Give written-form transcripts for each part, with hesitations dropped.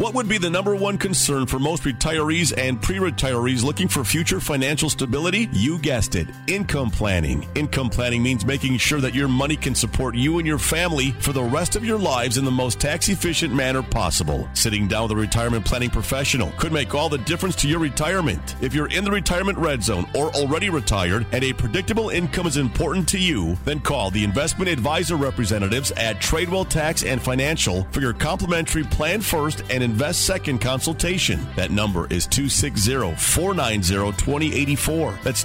What would be the number one concern for most retirees and pre-retirees looking for future financial stability? You guessed it, income planning. Income planning means making sure that your money can support you and your family for the rest of your lives in the most tax-efficient manner possible. Sitting down with a retirement planning professional could make all the difference to your retirement. If you're in the retirement red zone or already retired and a predictable income is important to you, then call the investment advisor representatives at Tradewell Tax and Financial for your complimentary Plan First and Invest Second consultation. That number is 260-490-2084. That's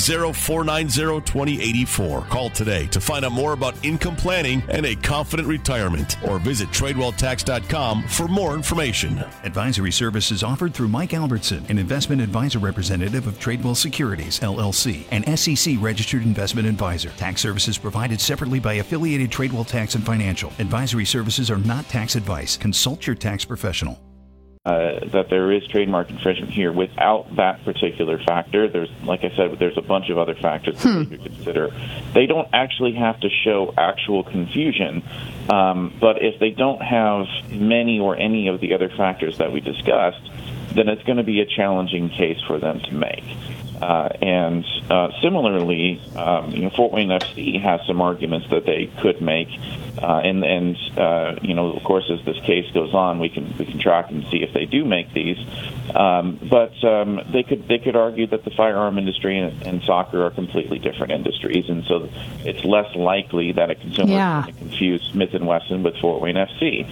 260-490-2084. Call today to find out more about income planning and a confident retirement, or visit TradewellTax.com for more information. Advisory services offered through Mike Albertson, an investment advisor representative of Tradewell Securities, LLC, an SEC-registered investment advisor. Tax services provided separately by affiliated Tradewell Tax and Financial. Advisory services are not tax advice. Consult your tax professional. That there is trademark infringement here without that particular factor. There's, like I said, there's a bunch of other factors that you could consider. They don't actually have to show actual confusion, but if they don't have many or any of the other factors that we discussed, then it's going to be a challenging case for them to make. And similarly, Fort Wayne FC has some arguments that they could make, and of course, as this case goes on, we can track and see if they do make these. But they could argue that the firearm industry and soccer are completely different industries, and so it's less likely that a consumer is going to confuse Smith & Wesson with Fort Wayne FC.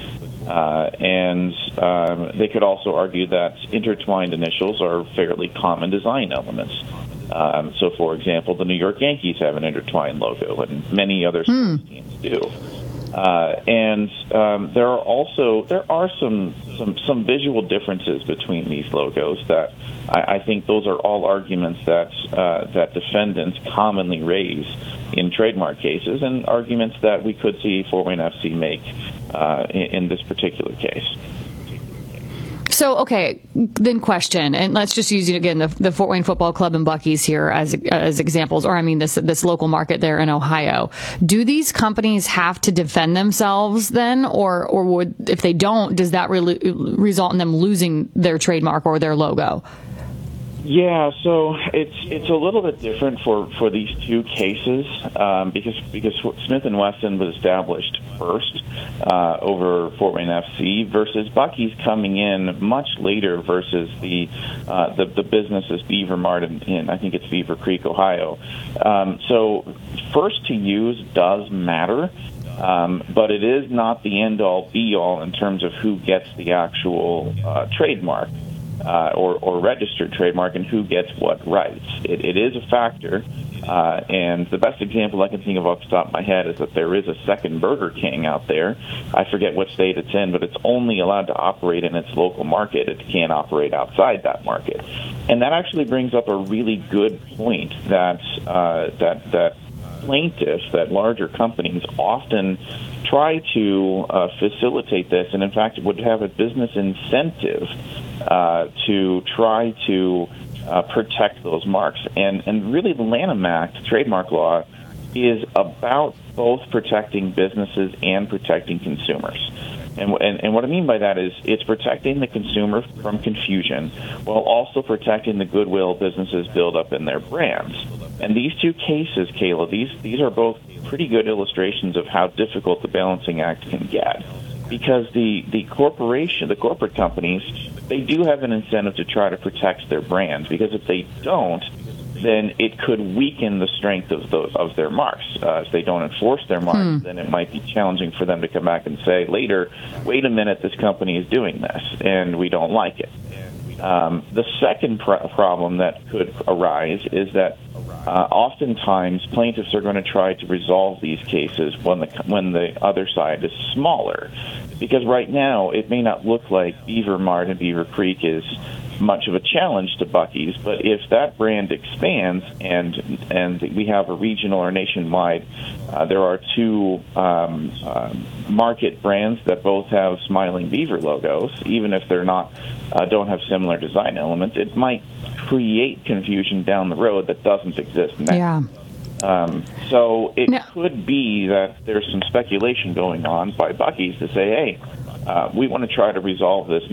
And they could also argue that intertwined initials are fairly common design elements. So, for example, the New York Yankees have an intertwined logo, and many other sports teams do. And there are some visual differences between these logos that I think those are all arguments that defendants commonly raise in trademark cases, and arguments that we could see Fort Wayne FC make in this particular case. So, okay, then question, and let's just use again the Fort Wayne Football Club and Buc-ee's here as examples, or I mean this local market there in Ohio. Do these companies have to defend themselves then, or would, if they don't, does that result in them losing their trademark or their logo? Yeah, so it's a little bit different for these two cases because Smith & Wesson was established first over Fort Wayne FC versus Buc-ee's coming in much later versus the business is Beaver Mart in I think it's Beaver Creek, Ohio. So first to use does matter. But it is not the end-all, be-all in terms of who gets the actual trademark. Or registered trademark and who gets what rights. It is a factor, and the best example I can think of off the top of my head is that there is a second Burger King out there. I forget what state it's in, but it's only allowed to operate in its local market. It can't operate outside that market. And that actually brings up a really good point that plaintiffs, that larger companies often try to facilitate this, and in fact would have a business incentive to try to protect those marks. And really the Lanham Act, trademark law, is about both protecting businesses and protecting consumers. And what I mean by that is it's protecting the consumer from confusion while also protecting the goodwill businesses build up in their brands. And these two cases, Kayla, these are both pretty good illustrations of how difficult the balancing act can get. Because the corporate companies, they do have an incentive to try to protect their brands. Because if they don't, then it could weaken the strength of their marks. If they don't enforce their marks, then it might be challenging for them to come back and say later, wait a minute, this company is doing this, and we don't like it. The second problem that could arise is that oftentimes plaintiffs are going to try to resolve these cases when the other side is smaller. Because right now, it may not look like Beaver Mart and Beaver Creek is much of a challenge to Buc-ee's, but if that brand expands and we have a regional or nationwide, there are two market brands that both have Smiling Beaver logos, even if they're not don't have similar design elements, it might create confusion down the road that doesn't exist now. Yeah. So it could be that there's some speculation going on by Buc-ee's to say, hey, we want to try to resolve this